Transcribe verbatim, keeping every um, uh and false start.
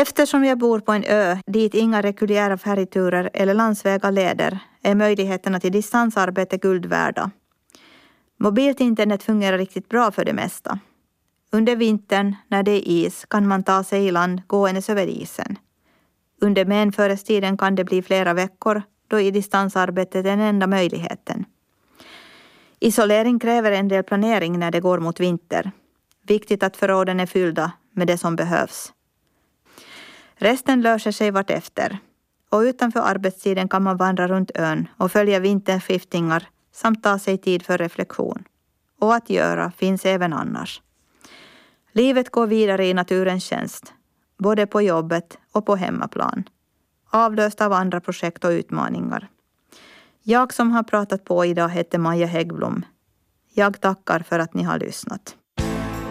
Eftersom jag bor på en ö dit inga reguljära färgturer eller landsvägar leder är möjligheterna till distansarbete guld värda. Mobilt internet fungerar riktigt bra för det mesta. Under vintern, när det är is, kan man ta sig i land gåendes över isen. Under menförestiden kan det bli flera veckor, då i distansarbetet är den enda möjligheten. Isolering kräver en del planering när det går mot vinter. Viktigt att förråden är fyllda med det som behövs. Resten löser sig vart efter. Och utanför arbetstiden kan man vandra runt ön och följa vinterns skiftningar samt ta sig tid för reflektion. Och att göra finns även annars. Livet går vidare i naturens tjänst, både på jobbet och på hemmaplan. Avlöst av andra projekt och utmaningar. Jag som har pratat på idag heter Maja Häggblom. Jag tackar för att ni har lyssnat.